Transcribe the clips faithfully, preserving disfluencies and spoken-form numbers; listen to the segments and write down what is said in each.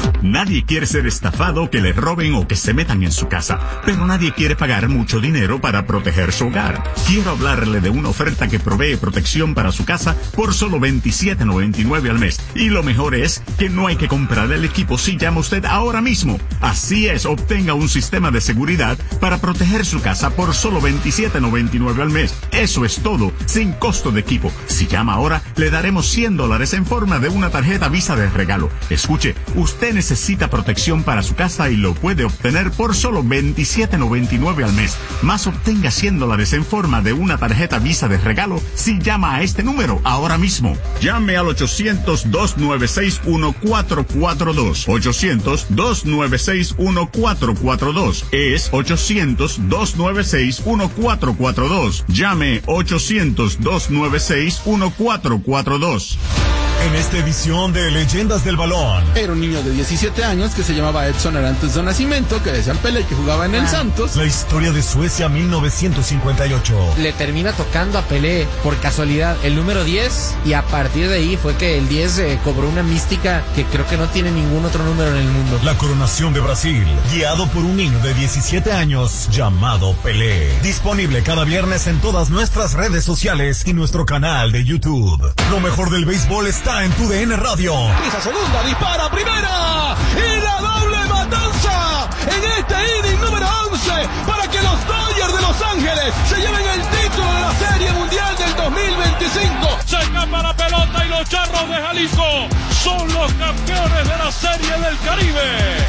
Nadie quiere ser estafado, que le roben o que se metan en su casa, pero nadie quiere pagar mucho dinero para proteger su hogar. Quiero hablarle de una oferta que provee protección para su casa por solo veintisiete noventa y nueve al mes. Y lo mejor es que no hay que comprar el equipo si llama usted ahora mismo. Así es, obtenga un sistema de seguridad para proteger su casa por solo veintisiete noventa y nueve al mes. Eso es todo, sin costo de equipo. Si llama ahora, le daremos cien dólares en forma de una tarjeta Visa de regalo. Escuche, usted necesita protección para su casa y lo puede obtener por solo veintisiete noventa y nueve al mes. Más, obtenga cien dólares en forma de una tarjeta Visa de regalo si llama a este número ahora mismo. Llame al ochocientos, dos nueve seis, uno cuatro cuatro dos. ochocientos, dos nueve seis, uno cuatro cuatro dos. Es ochocientos, dos nueve seis, uno cuatro cuatro dos. Llame ochocientos, dos nueve seis, uno cuatro cuatro dos. En esta edición de Leyendas del Balón. Era un niño de diecisiete años que se llamaba Edson Arantes de Nacimiento, que decían Pelé, que jugaba en el Santos. La historia de Suecia mil novecientos cincuenta y ocho. Le termina tocando a Pelé, por casualidad, el número diez, y a partir de ahí fue que el diez eh, cobró una mística que creo que no tiene ningún otro número en el mundo. La coronación de Brasil, guiado por un niño de diecisiete años llamado Pelé. Disponible cada viernes en todas nuestras redes sociales y nuestro canal de YouTube. Lo mejor del béisbol está en tu D N Radio. Pisa segunda, dispara primera y la doble matanza en este inning número once para que los Dodgers de Los Ángeles se lleven el título de la Serie Mundial del dos mil veinticinco. Se escapa la pelota y los Charros de Jalisco son los campeones de la Serie del Caribe.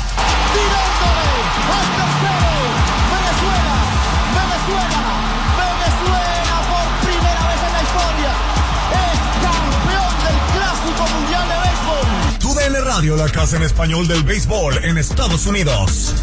Tirándole al tercero, Venezuela, Venezuela, Venezuela por primera vez en la historia es campeón del Clásico Mundial de Béisbol. Tu D N Radio, la casa en español del béisbol en Estados Unidos.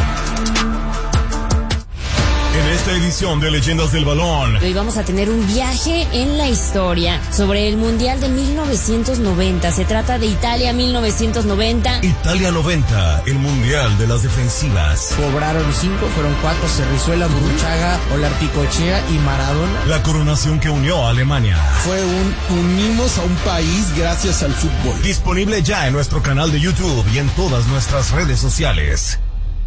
En esta edición de Leyendas del Balón, hoy vamos a tener un viaje en la historia sobre el Mundial de mil novecientos noventa. Se trata de Italia mil novecientos noventa. Italia noventa, el Mundial de las defensivas. Cobraron cinco, fueron cuatro: Cerrizuela, Burruchaga, Olarticochea y Maradona. La coronación que unió a Alemania. Fue un unimos a un país gracias al fútbol. Disponible ya en nuestro canal de YouTube y en todas nuestras redes sociales.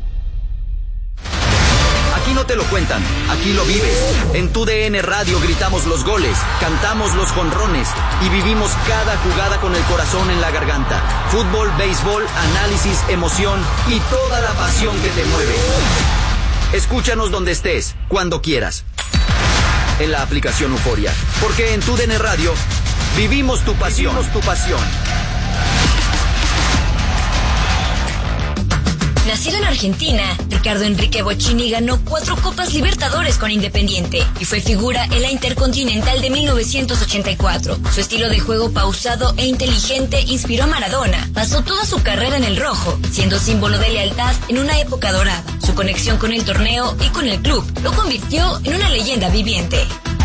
Aquí no te lo cuentan, aquí lo vives. En tu D N Radio gritamos los goles, cantamos los jonrones y vivimos cada jugada con el corazón en la garganta. Fútbol, béisbol, análisis, emoción y toda la pasión que te mueve. Escúchanos donde estés, cuando quieras. En la aplicación Euforia, porque en tu D N Radio vivimos tu pasión, vivimos tu pasión. Nacido en Argentina, Ricardo Enrique Bocchini ganó cuatro Copas Libertadores con Independiente y fue figura en la Intercontinental de mil novecientos ochenta y cuatro. Su estilo de juego pausado e inteligente inspiró a Maradona. Pasó toda su carrera en el rojo, siendo símbolo de lealtad en una época dorada. Su conexión con el torneo y con el club lo convirtió en una leyenda viviente.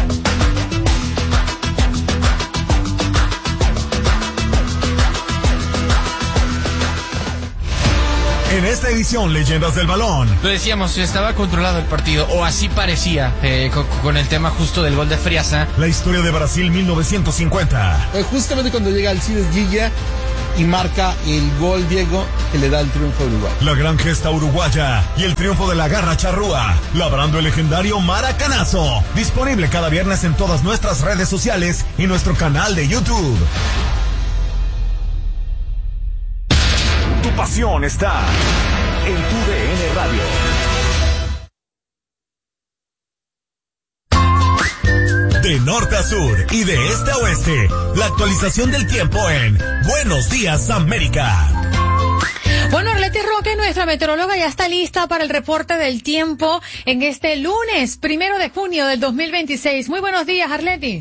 En esta edición, Leyendas del Balón. Lo decíamos, estaba controlado el partido, o así parecía, eh, con, con el tema justo del gol de Friasa. La historia de Brasil mil novecientos cincuenta. Eh, justamente cuando llega Alcides Gilla y marca el gol, Diego, que le da el triunfo a Uruguay. La gran gesta uruguaya y el triunfo de la garra charrúa, labrando el legendario maracanazo. Disponible cada viernes en todas nuestras redes sociales y nuestro canal de YouTube. Tu pasión está en tu D N Radio. De norte a sur y de este a oeste, la actualización del tiempo en Buenos Días América. Bueno, Arleti Roque, nuestra meteoróloga, ya está lista para el reporte del tiempo en este lunes, primero de junio del dos mil veintiséis. Muy buenos días, Arleti.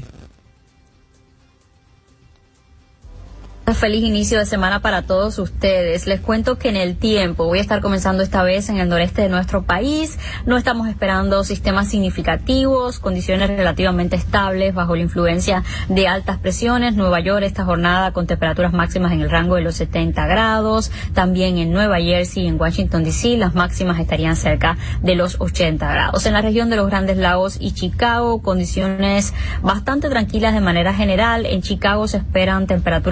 Un feliz inicio de semana para todos ustedes. Les cuento que en el tiempo voy a estar comenzando esta vez en el noreste de nuestro país. No estamos esperando sistemas significativos, condiciones relativamente estables bajo la influencia de altas presiones. Nueva York esta jornada con temperaturas máximas en el rango de los setenta grados. También en Nueva Jersey y en Washington D C las máximas estarían cerca de los ochenta grados. En la región de los Grandes Lagos y Chicago, condiciones bastante tranquilas de manera general. En Chicago se esperan temperaturas máximas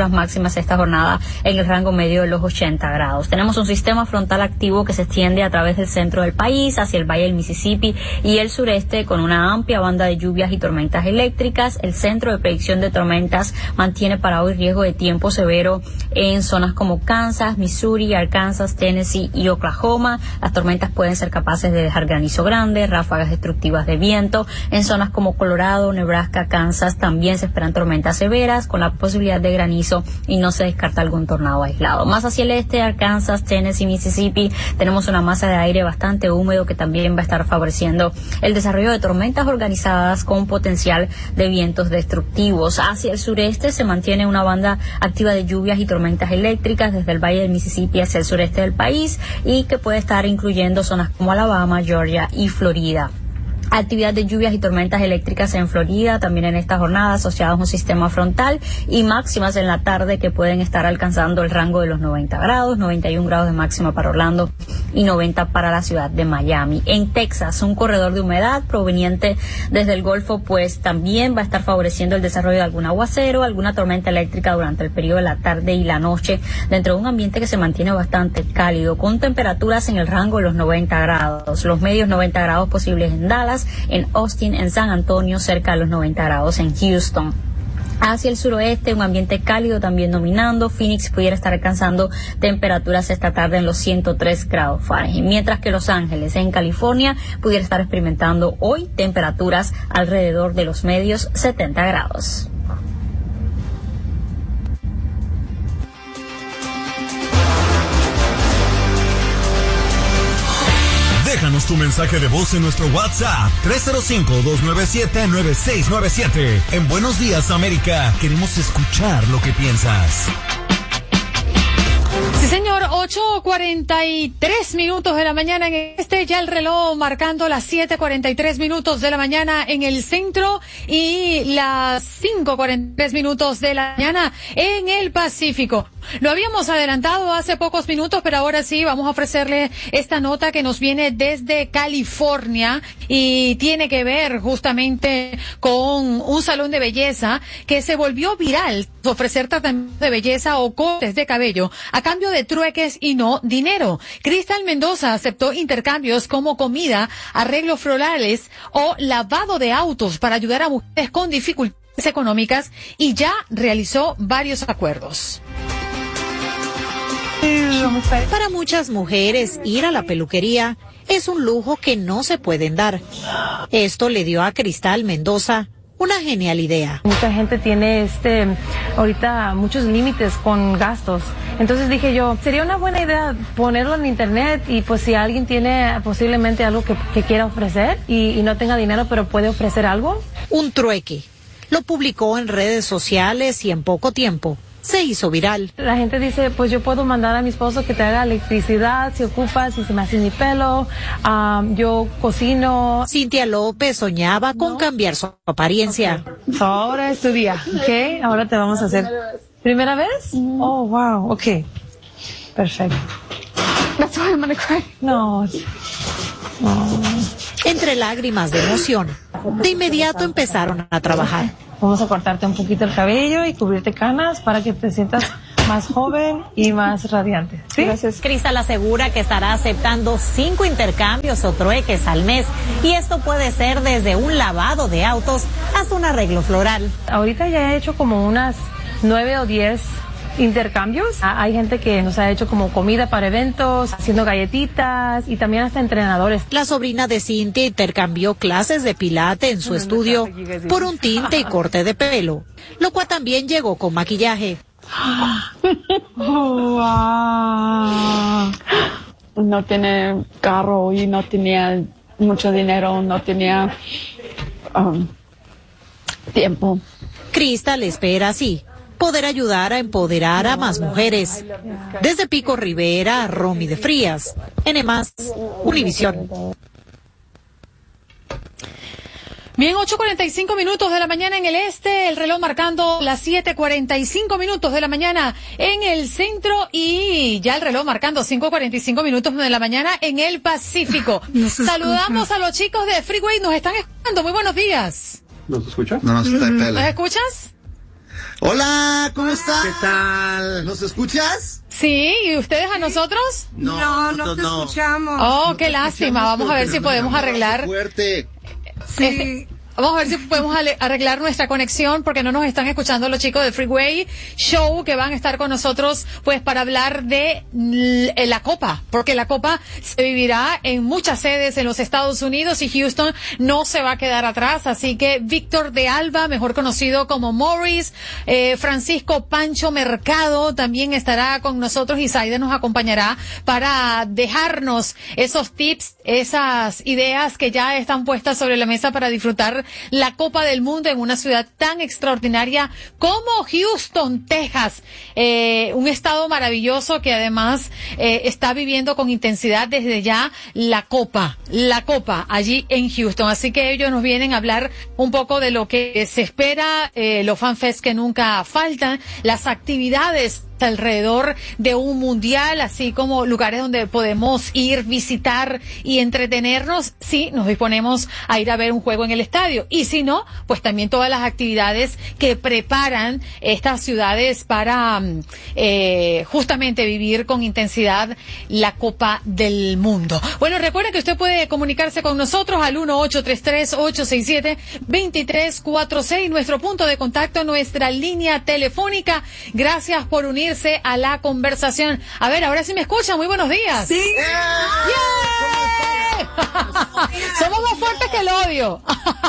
máximas esta jornada en el rango medio de los ochenta grados. Tenemos un sistema frontal activo que se extiende a través del centro del país, hacia el valle del Mississippi y el sureste, con una amplia banda de lluvias y tormentas eléctricas. El centro de predicción de tormentas mantiene para hoy riesgo de tiempo severo en zonas como Kansas, Missouri, Arkansas, Tennessee y Oklahoma. Las tormentas pueden ser capaces de dejar granizo grande, ráfagas destructivas de viento. En zonas como Colorado, Nebraska, Kansas también se esperan tormentas severas con la posibilidad de granizo y no se descarta algún tornado aislado. Más hacia el este, Arkansas, Tennessee, Mississippi, tenemos una masa de aire bastante húmedo que también va a estar favoreciendo el desarrollo de tormentas organizadas con potencial de vientos destructivos. Hacia el sureste se mantiene una banda activa de lluvias y tormentas eléctricas desde el valle del Mississippi hacia el sureste del país y que puede estar incluyendo zonas como Alabama, Georgia y Florida. Actividad de lluvias y tormentas eléctricas en Florida también en esta jornada asociadas a un sistema frontal y máximas en la tarde que pueden estar alcanzando el rango de los noventa grados, noventa y un grados de máxima para Orlando y noventa para la ciudad de Miami. En Texas, un corredor de humedad proveniente desde el Golfo pues también va a estar favoreciendo el desarrollo de algún aguacero, alguna tormenta eléctrica durante el periodo de la tarde y la noche dentro de un ambiente que se mantiene bastante cálido con temperaturas en el rango de los noventa grados, los medios noventa grados posibles en Dallas, en Austin, en San Antonio, cerca de los noventa grados en Houston. Hacia el suroeste, un ambiente cálido también dominando. Phoenix pudiera estar alcanzando temperaturas esta tarde en los ciento tres grados Fahrenheit, mientras que Los Ángeles, en California, pudiera estar experimentando hoy temperaturas alrededor de los medios setenta grados. Déjanos tu mensaje de voz en nuestro WhatsApp tres cero cinco, dos nueve siete, nueve seis nueve siete. En Buenos Días, América, queremos escuchar lo que piensas. Sí, señor, ocho cuarenta y tres minutos de la mañana en este, ya el reloj marcando las siete cuarenta y tres minutos de la mañana en el centro y las cinco cuarenta y tres minutos de la mañana en el Pacífico. Lo habíamos adelantado hace pocos minutos, pero ahora sí vamos a ofrecerle esta nota que nos viene desde California y tiene que ver justamente con un salón de belleza que se volvió viral, ofrecer tratamientos de belleza o cortes de cabello a cambio de trueques y no dinero. Cristal Mendoza aceptó intercambios como comida, arreglos florales o lavado de autos para ayudar a mujeres con dificultades económicas y ya realizó varios acuerdos. Para muchas mujeres, ir a la peluquería es un lujo que no se pueden dar. Esto le dio a Cristal Mendoza una genial idea. Mucha gente tiene este ahorita muchos límites con gastos. Entonces dije yo, sería una buena idea ponerlo en internet y pues si alguien tiene posiblemente algo que, que quiera ofrecer y, y no tenga dinero pero puede ofrecer algo. Un trueque. Lo publicó en redes sociales y en poco tiempo se hizo viral. La gente dice, pues yo puedo mandar a mi esposo que te haga electricidad, si ocupas, si se me hace mi pelo, um, yo cocino. Cintia López soñaba con ¿No? cambiar su apariencia. Okay. So, ahora es tu día, ¿ok? Ahora te vamos a hacer. ¿Primera vez? Mm-hmm. Oh, wow, ok. Perfecto. That's why I'm gonna cry. No. Oh. Entre lágrimas de emoción, de inmediato empezaron a trabajar. Vamos a cortarte un poquito el cabello y cubrirte canas para que te sientas más joven y más radiante. ¿Sí? Gracias. Cristal asegura que estará aceptando cinco intercambios o trueques al mes y esto puede ser desde un lavado de autos hasta un arreglo floral. Ahorita ya he hecho como unas nueve o diez intercambios. Hay gente que nos ha hecho como comida para eventos, haciendo galletitas y también hasta entrenadores. La sobrina de Cintia intercambió clases de pilate en su estudio por un tinte y corte de pelo, lo cual también llegó con maquillaje. Oh, wow. No tiene carro y no tenía mucho dinero, no tenía um, tiempo. Cristal espera así poder ayudar a empoderar a más mujeres. Desde Pico Rivera, Romy de Frías, N más, Univisión. Bien, ocho cuarenta y cinco minutos de la mañana en el este, el reloj marcando las siete cuarenta y cinco minutos de la mañana en el centro y ya el reloj marcando cinco cuarenta y cinco minutos de la mañana en el Pacífico. No Saludamos a los chicos de Freeway, nos están escuchando. Muy buenos días. ¿Nos escucha? No, nos está ¿Nos escuchas? Hola, ¿cómo estás? ¿Qué tal? ¿Nos escuchas? Sí, ¿y ustedes a nosotros? No, no, no te no. escuchamos. Oh, no qué lástima. Vamos a ver si podemos arreglar. Fuerte. Sí. Eh, Vamos a ver si podemos arreglar nuestra conexión porque no nos están escuchando los chicos de Freeway Show que van a estar con nosotros pues para hablar de la Copa, porque la Copa se vivirá en muchas sedes en los Estados Unidos y Houston no se va a quedar atrás, así que Víctor de Alba, mejor conocido como Morris, eh, Francisco Pancho Mercado también estará con nosotros y Zaida nos acompañará para dejarnos esos tips, esas ideas que ya están puestas sobre la mesa para disfrutar la Copa del Mundo en una ciudad tan extraordinaria como Houston, Texas, eh, un estado maravilloso que además eh, está viviendo con intensidad desde ya la Copa, la Copa allí en Houston, así que ellos nos vienen a hablar un poco de lo que se espera, eh, los fanfests que nunca faltan, las actividades alrededor de un mundial, así como lugares donde podemos ir, visitar y entretenernos si nos disponemos a ir a ver un juego en el estadio. Y si no, pues también todas las actividades que preparan estas ciudades para eh, justamente vivir con intensidad la Copa del Mundo. Bueno, recuerda que usted puede comunicarse con nosotros al uno ocho tres tres, ocho seis siete, dos tres cuatro seis, nuestro punto de contacto, nuestra línea telefónica. Gracias por unirse a la conversación. A ver, ahora sí me escuchan. Muy buenos días. Sí. ¡Yeah! Somos más fuertes que el odio.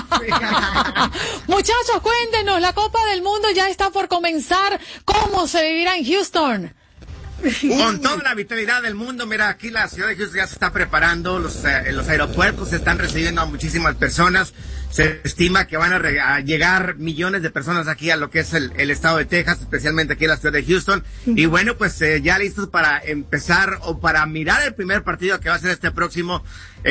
Muchachos, cuéntenos, la Copa del Mundo ya está por comenzar. ¿Cómo se vivirá en Houston? Con toda la vitalidad del mundo, mira, aquí la ciudad de Houston ya se está preparando, los, eh, los aeropuertos están recibiendo a muchísimas personas, se estima que van a, re, a llegar millones de personas aquí a lo que es el, el estado de Texas, especialmente aquí en la ciudad de Houston, y bueno, pues eh, ya listos para empezar o para mirar el primer partido que va a ser este próximo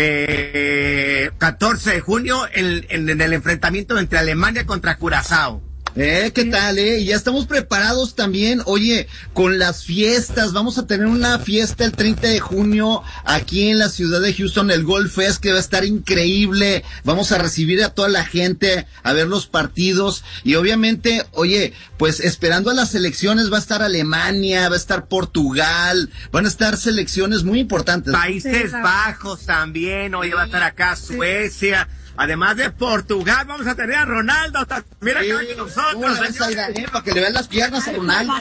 eh, catorce de junio en, en, en el enfrentamiento entre Alemania contra Curazao. Eh, ¿qué tal, eh? Y ya estamos preparados también, oye, con las fiestas, vamos a tener una fiesta el treinta de junio aquí en la ciudad de Houston, el Golf Fest, que va a estar increíble, vamos a recibir a toda la gente, a ver los partidos, y obviamente, oye, pues esperando a las selecciones va a estar Alemania, va a estar Portugal, van a estar selecciones muy importantes. Países Bajos también, oye, va a estar acá Suecia. Además de Portugal, vamos a tener a Ronaldo. Mira que aquí nosotros. Eh, para que le vean las piernas a Ronaldo.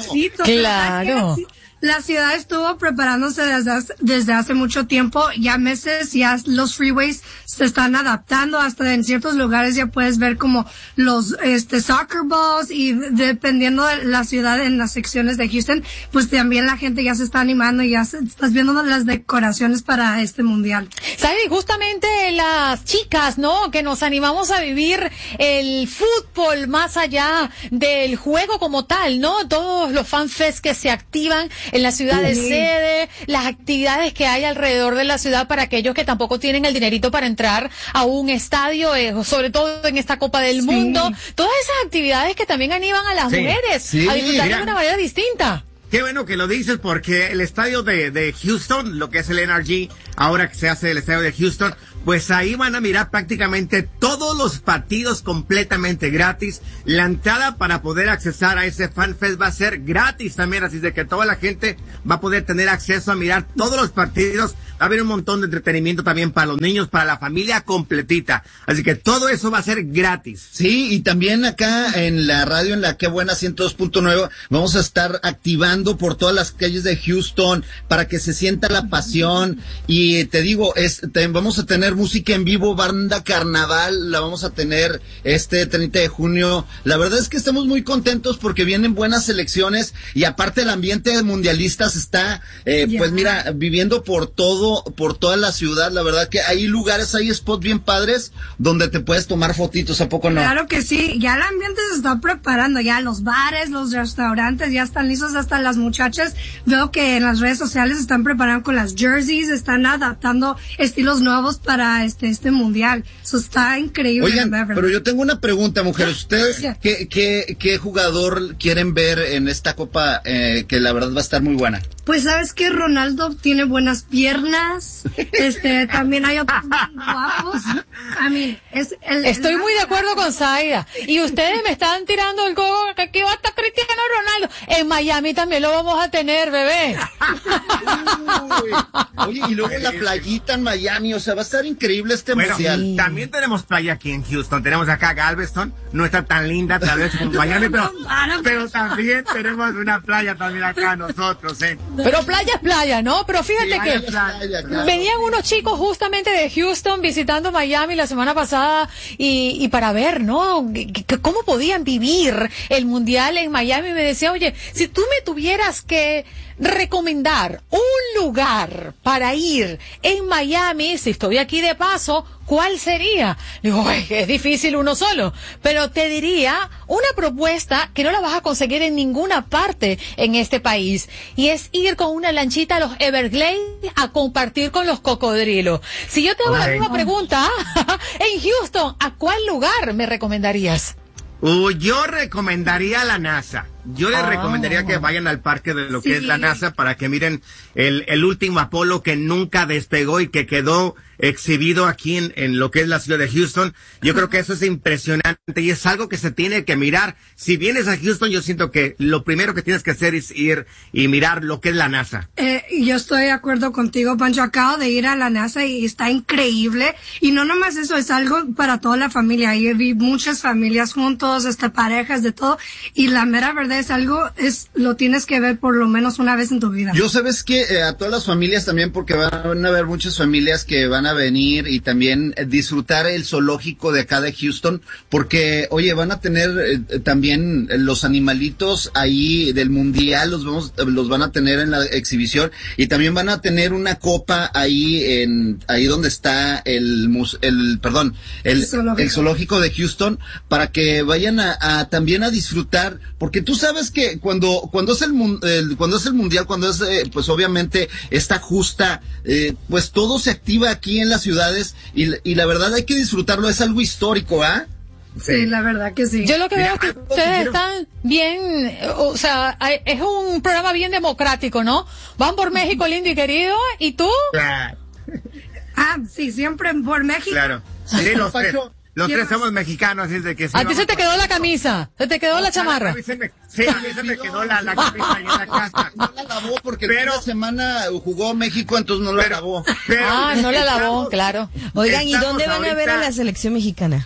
Claro. La ciudad estuvo preparándose desde hace, desde hace mucho tiempo, ya meses, ya los freeways se están adaptando, hasta en ciertos lugares ya puedes ver como los este soccer balls, y dependiendo de la ciudad en las secciones de Houston, pues también la gente ya se está animando y ya se, estás viendo las decoraciones para este mundial. ¿Sabes? Justamente las chicas, ¿no? Que nos animamos a vivir el fútbol más allá del juego como tal, ¿no? Todos los fanfests que se activan en la ciudad de sede, las actividades que hay alrededor de la ciudad para aquellos que tampoco tienen el dinerito para entrar a un estadio, eh, sobre todo en esta Copa del sí. Mundo, todas esas actividades que también animan a las sí. mujeres sí. a disfrutar Mira. de una manera distinta. Qué bueno que lo dices, porque el estadio de, de Houston, lo que es el N R G, ahora que se hace el estadio de Houston, pues ahí van a mirar prácticamente todos los partidos completamente gratis. La entrada para poder accesar a ese FanFest va a ser gratis también, así de que toda la gente va a poder tener acceso a mirar todos los partidos. Va a haber un montón de entretenimiento también para los niños, para la familia completita. Así que todo eso va a ser gratis. Sí, y también acá en la radio, en la Qué Buena ciento dos punto nueve, vamos a estar activando por todas las calles de Houston para que se sienta la pasión. Y te digo, es, te, vamos a tener música en vivo, banda carnaval, la vamos a tener este treinta de junio. La verdad es que estamos muy contentos porque vienen buenas selecciones y aparte el ambiente mundialista se está, eh, yeah. pues mira, viviendo por todo, por toda la ciudad. La verdad que hay lugares, hay spots bien padres donde te puedes tomar fotitos, ¿a poco no? Claro que sí, ya el ambiente se está preparando, ya los bares, los restaurantes ya están listos, hasta las muchachas, veo que en las redes sociales se están preparando con las jerseys, están adaptando estilos nuevos para este este mundial. Eso está increíble. Oigan, pero yo tengo una pregunta, mujeres. ¿Ustedes yeah. qué, qué, qué jugador quieren ver en esta copa eh, que la verdad va a estar muy buena? Pues sabes que Ronaldo tiene buenas piernas, este, también hay otros guapos. I mean, es el, Estoy el muy de acuerdo con Zaida. Y ustedes me están tirando el coco que aquí va a estar Cristiano Ronaldo. En Miami también lo vamos a tener, bebé. Uy, oye, y luego la playita en Miami, o sea, va a estar increíble este bueno, mundial. Sí. También tenemos playa aquí en Houston. Tenemos acá Galveston, no está tan linda tal vez como Miami, pero, pero también tenemos una playa también acá nosotros, ¿eh? Pero playa es playa, ¿no? Pero fíjate Sí, que playa, claro. venían unos chicos justamente de Houston visitando Miami la semana pasada y, y para ver, ¿no? ¿Cómo podían vivir el mundial en Miami? Me decía, oye, si tú me tuvieras que recomendar un lugar para ir en Miami, si estoy aquí de paso, ¿cuál sería? Digo, es difícil uno solo, pero te diría una propuesta que no la vas a conseguir en ninguna parte en este país, y es ir con una lanchita a los Everglades a compartir con los cocodrilos. Si yo te hago la misma pregunta, en Houston, ¿a cuál lugar me recomendarías? Uh, yo recomendaría la NASA. Yo les Ah. recomendaría que vayan al parque de lo que Sí. es la NASA para que miren el, el último Apolo que nunca despegó y que quedó exhibido aquí en, en lo que es la ciudad de Houston. Yo creo que eso es impresionante y es algo que se tiene que mirar. Si vienes a Houston, yo siento que lo primero que tienes que hacer es ir y mirar lo que es la NASA. Eh, yo estoy de acuerdo contigo, Pancho. Acabo de ir a la NASA y está increíble. Y no nomás eso, es algo para toda la familia. Ahí vi muchas familias juntos, hasta parejas, de todo. Y la mera verdad es algo, es lo tienes que ver por lo menos una vez en tu vida. Yo sabes que eh, a todas las familias también, porque van a haber muchas familias que van a venir y también eh, disfrutar el zoológico de acá de Houston, porque, oye, van a tener eh, también los animalitos ahí del mundial, los vamos, los van a tener en la exhibición, y también van a tener una copa ahí en, ahí donde está el, mus, el, perdón, el, El zoológico. el zoológico de Houston, para que vayan a, a también a disfrutar, porque tú sabes que cuando, cuando es el, mun- el cuando es el mundial, cuando es, eh, pues obviamente está justa, eh, pues todo se activa aquí en las ciudades, y, y la verdad hay que disfrutarlo, es algo histórico, ¿ah? Sí, la verdad que sí. Yo lo que Mira, veo es que algo que ustedes quiero- están bien, eh, o sea, hay- es un programa bien democrático, ¿no? Van por México lindo y querido, ¿y tú? Claro, Ah, sí, siempre por México. claro. Sí, los tres. Pancho, Los ¿qué tres más? somos mexicanos, así es de que sí. A ti vamos se te por quedó la México. camisa, se te quedó la A chamarra. mí se me- Sí, a mí se me quedó la, la camisa ahí en la casa. No la lavó porque Pero- la semana jugó México, entonces no la Pero- lavó. pero Ah, no la lavó, estamos- claro. Oigan, ¿y Estamos dónde van a ver a ahorita- la selección mexicana?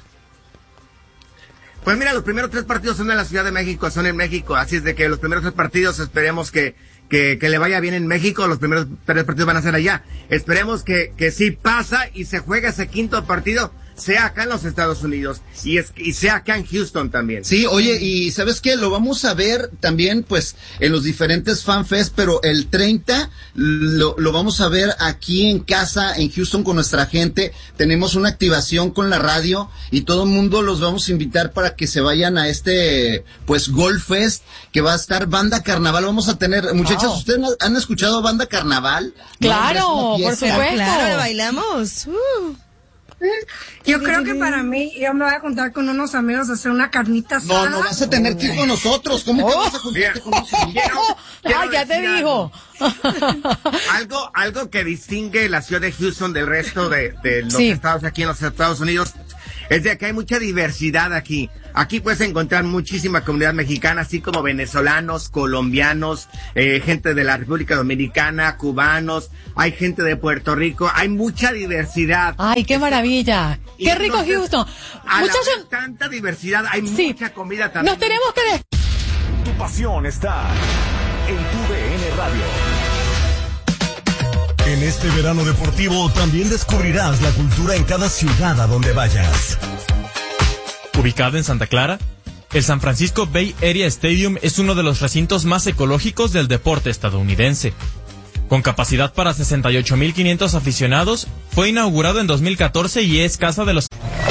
Pues mira, los primeros tres partidos son en la Ciudad de México, son en México, así es de que los primeros tres partidos esperemos que, que, que le vaya bien en México, los primeros tres partidos van a ser allá. Esperemos que, que sí pasa y se juegue ese quinto partido, sea acá en los Estados Unidos y, es, y sea acá en Houston también. Sí, oye, y ¿sabes qué? Lo vamos a ver también, pues, en los diferentes fanfests, pero el treinta lo, lo vamos a ver aquí en casa, en Houston, con nuestra gente. Tenemos una activación con la radio y todo el mundo los vamos a invitar para que se vayan a este, pues, Golf Fest, que va a estar Banda Carnaval. Vamos a tener, muchachas, Wow. ¿ustedes no- han escuchado Banda Carnaval? Claro, No, hombre, por es una fiesta. supuesto. Claro, bailamos. Uh. Yo creo que para mí, yo me voy a juntar con unos amigos a hacer una carnita No, asada. no vas a tener que ir con nosotros. ¿Cómo te Oh. vas a juntarte con nosotros? Quiero- quiero Ah, ya te decir dijo. Algo, algo que distingue la ciudad de Houston del resto de, de los Sí. estados aquí en los Estados Unidos es de que hay mucha diversidad aquí. Aquí puedes encontrar muchísima comunidad mexicana, así como venezolanos, colombianos, eh, gente de la República Dominicana, cubanos, hay gente de Puerto Rico, hay mucha diversidad. Ay, qué maravilla. Y Qué rico entonces, Houston. Al Muchachos, haber tanta diversidad, hay Sí. mucha comida también. nos tenemos que des- Tu pasión está en tu D N Radio. En este verano deportivo también descubrirás la cultura en cada ciudad a donde vayas. Ubicado en Santa Clara, el San Francisco Bay Area Stadium es uno de los recintos más ecológicos del deporte estadounidense. Con capacidad para sesenta y ocho mil quinientos aficionados, fue inaugurado en dos mil catorce y es casa de los...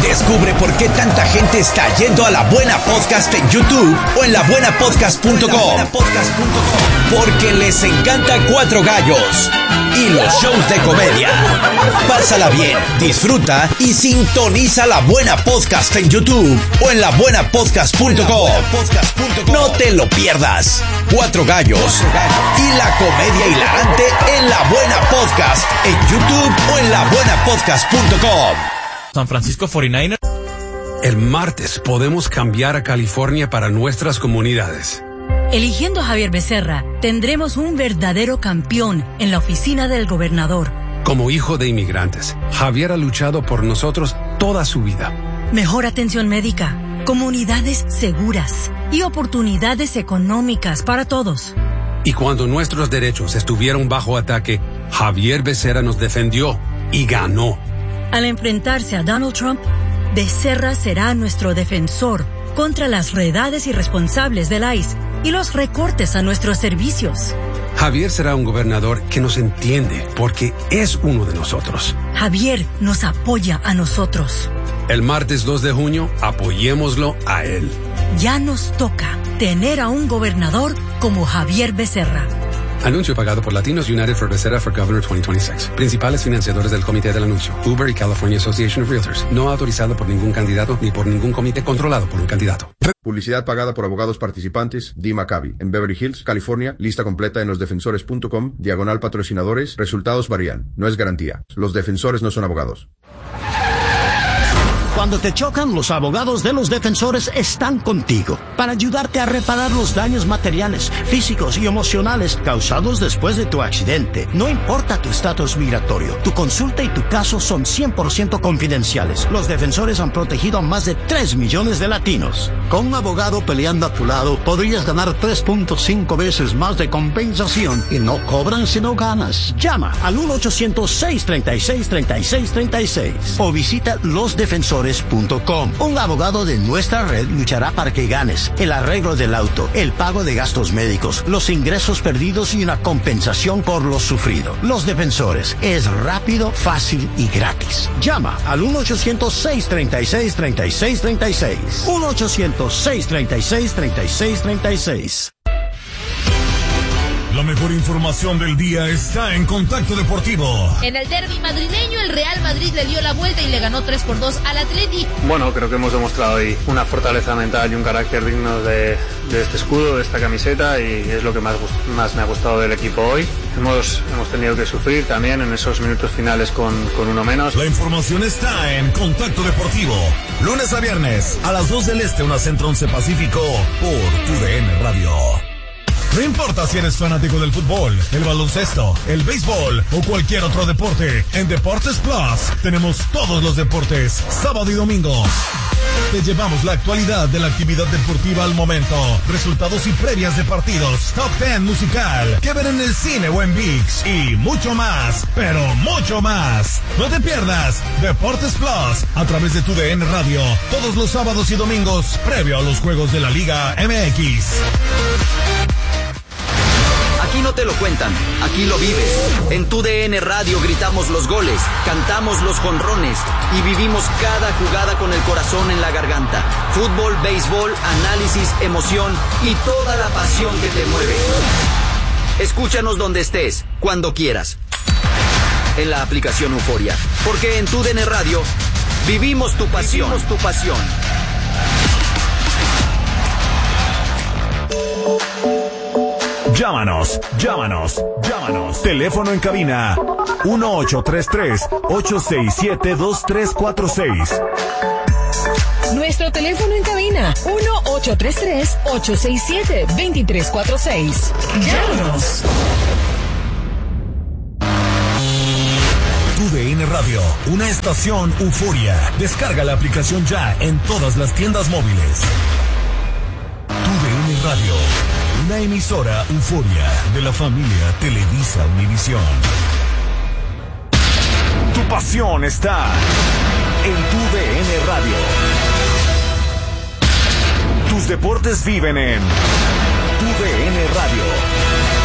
Descubre por qué tanta gente está yendo a La Buena Podcast en YouTube o en la buena podcast punto com. Porque les encanta Cuatro Gallos y los shows de comedia. Pásala bien, disfruta y sintoniza La Buena Podcast en YouTube o en la buena podcast punto com. No te lo pierdas. Cuatro Gallos y la comedia hilarante en La Buena Podcast en YouTube o en la buena podcast punto com. San Francisco cuarenta y nueve ers. El martes podemos cambiar a California para nuestras comunidades. Eligiendo a Javier Becerra, tendremos un verdadero campeón en la oficina del gobernador. Como hijo de inmigrantes, Javier ha luchado por nosotros toda su vida. Mejor atención médica, comunidades seguras y oportunidades económicas para todos. Y cuando nuestros derechos estuvieron bajo ataque, Javier Becerra nos defendió y ganó. Al enfrentarse a Donald Trump, Becerra será nuestro defensor contra las redades irresponsables del I C E y los recortes a nuestros servicios. Javier será un gobernador que nos entiende porque es uno de nosotros. Javier nos apoya a nosotros. El martes dos de junio, apoyémoslo a él. Ya nos toca tener a un gobernador como Javier Becerra. Anuncio pagado por Latinos United for Becerra for Governor veinte veintiséis. Principales financiadores del comité del anuncio: Uber y California Association of Realtors. No autorizado por ningún candidato ni por ningún comité controlado por un candidato. Publicidad pagada por abogados participantes. Dee Maccabi. En Beverly Hills, California. Lista completa en losdefensores punto com. Diagonal patrocinadores. Resultados varían. No es garantía. Los defensores no son abogados. Cuando te chocan, los abogados de Los Defensores están contigo para ayudarte a reparar los daños materiales, físicos y emocionales causados después de tu accidente. No importa tu estatus migratorio, tu consulta y tu caso son cien por ciento confidenciales. Los Defensores han protegido a más de tres millones de latinos. Con un abogado peleando a tu lado, podrías ganar tres punto cinco veces más de compensación y no cobran si no ganas. Llama al uno ochocientos, seis treinta y seis, treinta y seis treinta y seis o visita los defensores punto com. Un abogado de nuestra red luchará para que ganes el arreglo del auto, el pago de gastos médicos, los ingresos perdidos y una compensación por lo sufrido. Los Defensores es rápido, fácil y gratis. Llama al uno ochocientos, seis treinta y seis, treinta y seis treinta y seis. uno ochocientos, seis treinta y seis, treinta y seis treinta y seis. La mejor información del día está en Contacto Deportivo. En el derbi madrileño, el Real Madrid le dio la vuelta y le ganó tres por dos al Atleti. Bueno, creo que hemos demostrado hoy una fortaleza mental y un carácter digno de, de este escudo, de esta camiseta, y es lo que más, más me ha gustado del equipo hoy. Hemos, hemos tenido que sufrir también en esos minutos finales con, con uno menos. La información está en Contacto Deportivo. Lunes a viernes, a las dos del Este, una Centro once Pacífico, por tu D N Radio. No importa si eres fanático del fútbol, el baloncesto, el béisbol o cualquier otro deporte, en Deportes Plus tenemos todos los deportes, sábado y domingo. Te llevamos la actualidad de la actividad deportiva al momento, resultados y previas de partidos, top diez musical, que ver en el cine o en ViX y mucho más, pero mucho más. No te pierdas Deportes Plus a través de tu D N Radio, todos los sábados y domingos, previo a los juegos de la Liga M X. Aquí no te lo cuentan, aquí lo vives. En tu D N Radio gritamos los goles, cantamos los jonrones y vivimos cada jugada con el corazón en la garganta. Fútbol, béisbol, análisis, emoción y toda la pasión que te mueve. Escúchanos donde estés, cuando quieras. En la aplicación Euforia, porque en tu D N Radio vivimos tu pasión. Vivimos tu pasión. Llámanos, llámanos, llámanos. Teléfono en cabina uno ocho tres tres, ocho seis siete, dos tres cuatro seis. Nuestro teléfono en cabina uno ocho tres tres, ocho seis siete, dos tres cuatro seis. Llámanos. Tu D N Radio, una estación Euforia. Descarga la aplicación ya en todas las tiendas móviles. Tu D N Radio, una emisora Euforia de la familia Televisa Univisión. Tu pasión está en tu D N Radio. Tus deportes viven en tu D N Radio.